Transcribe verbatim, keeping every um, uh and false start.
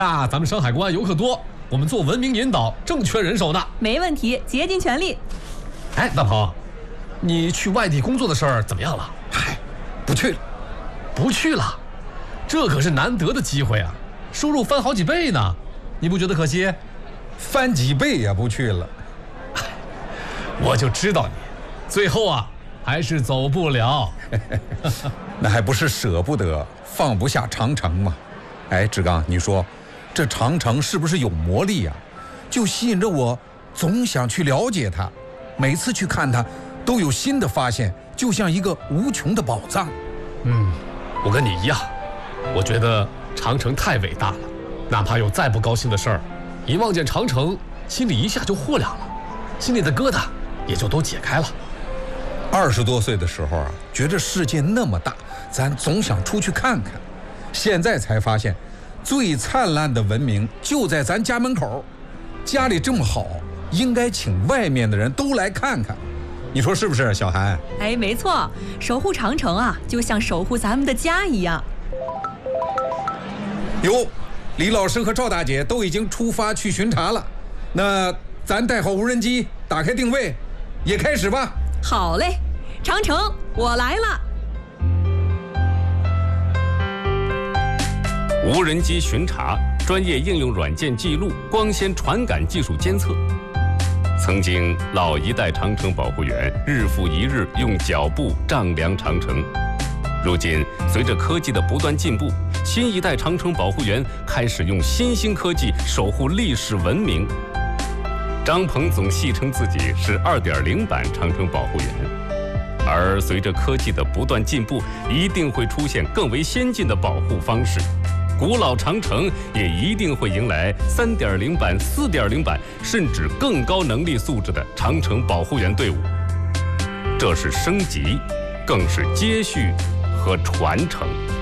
啊，咱们山海关游客多，我们做文明引导正缺人手呢。 没问题，竭尽全力。 哎，大鹏，你去外地工作的事儿怎么样了？ 嗨，不去了， 不去了，这可是难得的机会啊，收入翻好几倍呢，你不觉得可惜？ 翻几倍也不去了。 我就知道你，最后啊还是走不了。 那还不是舍不得，放不下长城吗？哎，志刚，你说这长城是不是有魔力啊？就吸引着我总想去了解它，每次去看它都有新的发现，就像一个无穷的宝藏。 嗯，我跟你一样，我觉得长城太伟大了，哪怕有再不高兴的事儿，一望见长城，心里一下就豁亮了，心里的疙瘩也就都解开了。 二十多岁的时候啊，觉着世界那么大，咱总想出去看看。现在才发现，最灿烂的文明就在咱家门口。家里这么好，应该请外面的人都来看看。你说是不是，小韩？ 哎，没错，守护长城啊，就像守护咱们的家一样。 哟，李老师和赵大姐都已经出发去巡查了，那咱带好无人机，打开定位，也开始吧。 好嘞，长城，我来了。 无人机巡查，专业应用软件记录，光纤传感技术监测。曾经老一代长城保护员日复一日用脚步丈量长城，如今随着科技的不断进步，新一代长城保护员开始用新兴科技守护历史文明。张鹏总戏称自己是 二点零 版长城保护员，而随着科技的不断进步，一定会出现更为先进的保护方式。古老长城也一定会迎来 三点零 版、四点零 版，甚至更高能力素质的长城保护员队伍。这是升级，更是接续和传承。